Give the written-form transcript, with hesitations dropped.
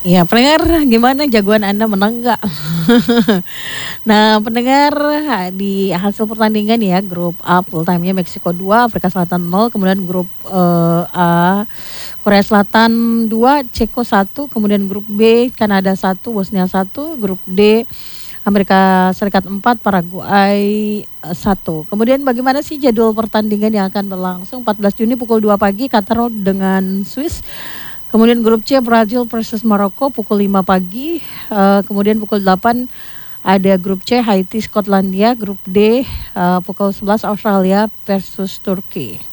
Ya, pendengar, gimana jagoan Anda menang nggak? Nah, pendengar, di hasil pertandingan ya, grup A full time-nya Meksiko 2, Afrika Selatan 0, kemudian grup A Korea Selatan 2, Ceko 1, kemudian grup B Kanada 1, Bosnia 1, grup D Amerika Serikat 4, Paraguay 1. Kemudian bagaimana sih jadwal pertandingan yang akan berlangsung 14 Juni pukul 2 pagi Qatar dengan Swiss. Kemudian grup C Brazil versus Maroko pukul 5 pagi. Kemudian pukul 8 ada grup C Haiti Skotlandia. Grup D pukul 11 Australia versus Turki.